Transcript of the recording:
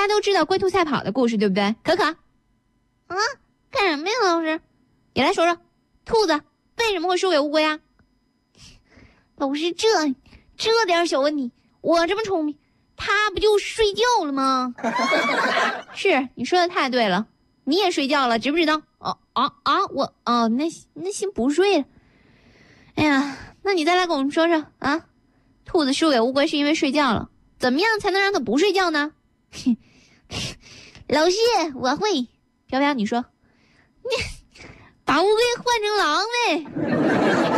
家都知道龟兔赛跑的故事，对不对？可可， 啊，干什么呀，老师？ 你来说说，兔子为什么会输给乌龟啊？ 老师，这点小问题，我这么聪明，他不就睡觉了吗？ 是，你说的太对了，你也睡觉了，知不知道？那先不睡了。哎呀，那你再来跟我们说说啊，兔子输给乌龟是因为睡觉了，怎么样才能让它不睡觉呢？ 老师，我会。 飘飘，你说， 把乌龟换成狼呗。